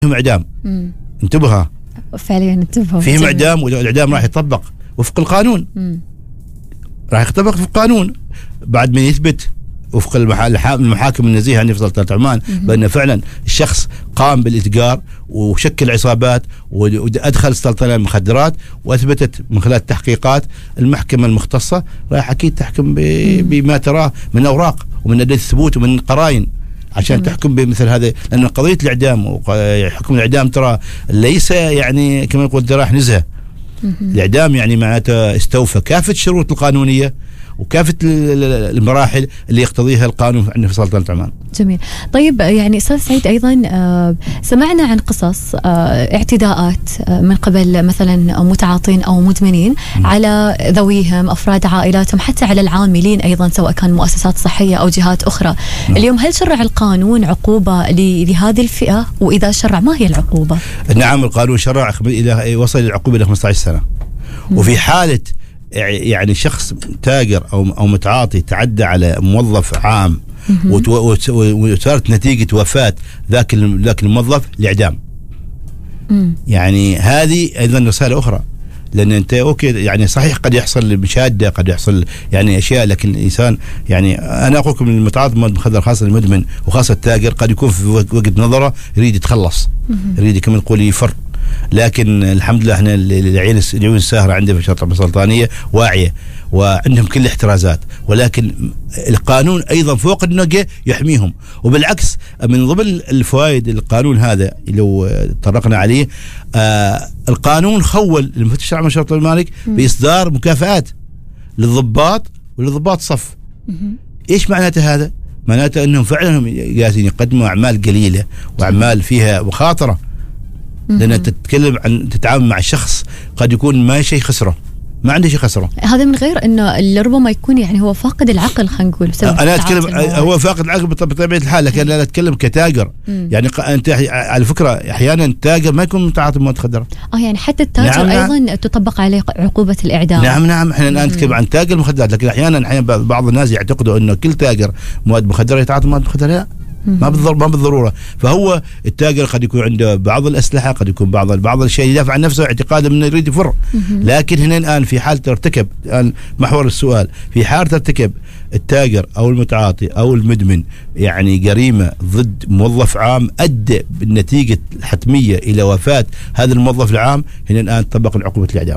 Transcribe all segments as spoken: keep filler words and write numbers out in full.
فيهم إعدام. مم. انتبهوا فعليا انتبهوا فيهم إعدام، والإعدام راح يطبق وفق القانون. مم. راح يطبق وفق القانون بعد ما يثبت وفق المحاكم النزيهة عن سلطنة عمان بأن فعلا الشخص قام بالإتجار وشكل عصابات وأدخل السلطنة المخدرات، وأثبتت من خلال التحقيقات المحكمة المختصة راح أكيد تحكم بما تراه من أوراق ومن أدلة ثبوت ومن قرائن عشان جميل. تحكم بمثل هذا، لأن قضية الإعدام وحكم الإعدام ترى ليس يعني كما يقول جراح نزهة. الإعدام يعني معناته استوفى كافة الشروط القانونية وكافة المراحل اللي يقتضيها القانون عندنا في سلطنة عمان. جميل. طيب يعني أستاذ سعيد أيضا آه سمعنا عن قصص آه اعتداءات آه من قبل مثلا متعاطين أو مدمنين م. على ذويهم، أفراد عائلاتهم، حتى على العاملين أيضا سواء كان مؤسسات صحية أو جهات أخرى. م. اليوم هل شرع القانون عقوبة لهذه الفئة؟ وإذا شرع ما هي العقوبة؟ نعم، القانون شرع إلى وصل العقوبة إلى خمسة عشر سنة. م. وفي حالة يعني شخص تاجر أو أو متعاطي تعدى على موظف عام وصارت نتيجة وفاة ذاك ذاك الموظف الإعدام. يعني هذه أيضا رسالة أخرى، لأن أنت أوكي يعني صحيح قد يحصل مشادة، قد يحصل يعني أشياء، لكن الإنسان يعني أنا أقول لكم المتعاطي المخدر خاصة المدمن وخاصة التاجر قد يكون في وقت نظره يريد يتخلص، يريد كما نقول يفر، لكن الحمد لله احنا العيون العيون الساهرة عندنا في الشرطة السلطانية واعية وعندهم كل الاحترازات، ولكن القانون أيضا فوق النقة يحميهم. وبالعكس من ضمن الفوائد القانون هذا لو طرقنا عليه، آه القانون خول المفتش العام للشرطة المالك بإصدار مكافآت للضباط وللضباط صف. إيش معناته هذا؟ معناته أنهم فعلا هم جالسين يقدموا أعمال قليلة وأعمال فيها مخاطرة، لأن تتكلم عن تتعامل مع شخص قد يكون ما شيء خسره، ما عنده شيء خسره. هذا من غير انه ربما يكون يعني هو فاقد العقل، خلينا نقول. انا اتكلم هو فاقد العقل بطبيعه الحال، لكن انا اتكلم كتاجر. مم. يعني انت على فكره احيانا التاجر ما يكون متعاطي مواد مخدره. اه يعني حتى التاجر نعم ايضا نعم. تطبق عليه عقوبه الاعدام. نعم نعم احنا الان نتكلم عن تاجر المخدرات، لكن احيانا احيانا بعض الناس يعتقدوا انه كل تاجر مواد مخدره يتعاطى مواد مخدره. لا، ما بالضرورة ما بالضرورة. فهو التاجر قد يكون عنده بعض الأسلحة، قد يكون بعض بعض الشيء يدافع عن نفسه اعتقادا انه يريد يفر. لكن هنا الآن في حال ترتكب الآن محور السؤال، في حال ترتكب التاجر أو المتعاطي أو المدمن يعني جريمة ضد موظف عام أدى بالنتيجة الحتمية إلى وفاة هذا الموظف العام، هنا الآن تطبق العقوبة الإعدام.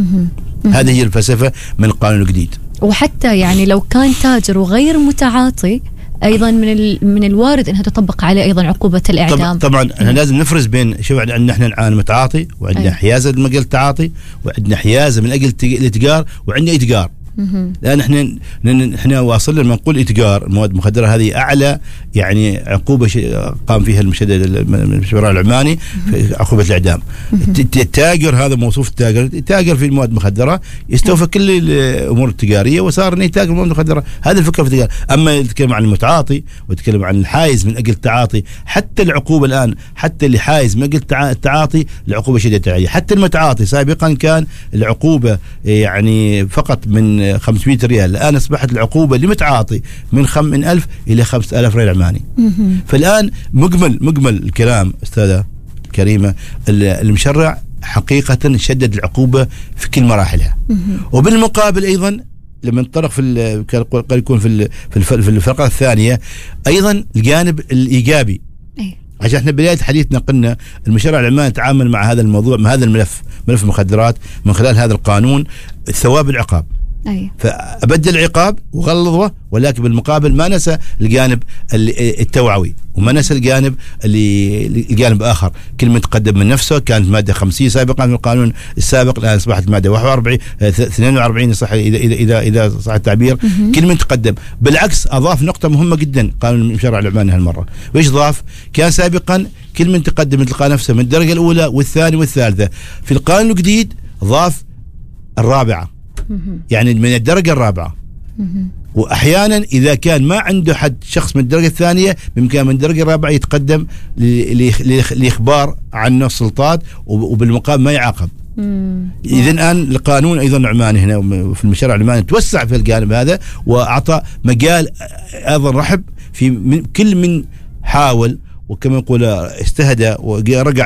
هذه هي الفلسفة من القانون الجديد. وحتى يعني لو كان تاجر وغير متعاطي ايضا من من الوارد انها تطبق عليه ايضا عقوبه الاعدام. طبعا احنا لازم نفرز بين شوف عندنا احنا الان متعاطي، وعندنا أيوة. حيازه من اجل التعاطي، وعندنا حيازه من اجل الاتجار، وعندنا اتجار. لان احنا احنا واصلنا لما نقول اتجار المواد المخدره هذه اعلى يعني عقوبه قام فيها المشدد الشرع العماني في عقوبه الاعدام. التاجر هذا موصوف التاجر، التاجر في المواد المخدره يستوفى كل الامور التجاريه وصار انه يتاجر المواد المخدره. هذه الفكره في التجاره. اما يتكلم عن المتعاطي ويتكلم عن الحائز من اجل التعاطي، حتى العقوبه الان حتى اللي حائز من اجل التعاطي العقوبه شديده عليه. حتى المتعاطي سابقا كان العقوبه يعني فقط من خمسمائة ريال، الآن أصبحت العقوبة لمتعاطي من خم من ألف إلى خمسة آلاف ريال عماني. فالآن مجمل مجمل الكلام أستاذة كريمة، المشرع حقيقة شدد العقوبة في كل مراحلها. وبالمقابل أيضا لما نطرق في قد يكون في في الفقرة الثانية أيضا الجانب الإيجابي. عشان احنا بداية حديثنا قلنا المشرع العماني تعامل مع هذا الموضوع، مع هذا الملف ملف المخدرات من خلال هذا القانون الثواب العقاب. أيه. فأبدل العقاب وغلظه، ولكن بالمقابل ما نسى الجانب التوعوي وما نسى الجانب اللي الجانب آخر. كل من تقدم من نفسه كانت مادة خمسين سابقا في القانون السابق، الآن أصبحت مادة واحد وأربعين اثنين وأربعين صح إذا إذا إذا إذا صح التعبير. كل من تقدم بالعكس أضاف نقطة مهمة جدا قانون المشرع العماني هالمرة. وإيش ضاف؟ كان سابقا كل من تقدم تلقى نفسه من الدرجة الأولى والثانية والثالثة. في القانون الجديد ضاف الرابعة، يعني من الدرجة الرابعة. وأحيانا إذا كان ما عنده حد شخص من الدرجة الثانية بإمكان من الدرجة الرابعة يتقدم لإخبار عنه السلطات، وبالمقابل ما يعاقب. إذن الآن القانون أيضا العماني هنا في المشرع العماني توسع في الجانب هذا، وأعطى مجال أيضا رحب في من كل من حاول وكما يقول اجتهد ورجع